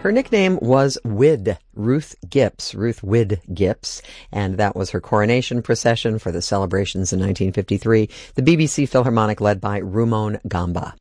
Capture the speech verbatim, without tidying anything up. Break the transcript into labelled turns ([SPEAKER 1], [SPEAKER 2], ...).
[SPEAKER 1] Her nickname was Wid, Ruth Gipps, Ruth Wid Gipps, and that was her coronation procession for the celebrations in nineteen fifty-three, the B B C Philharmonic led by Rumon Gamba.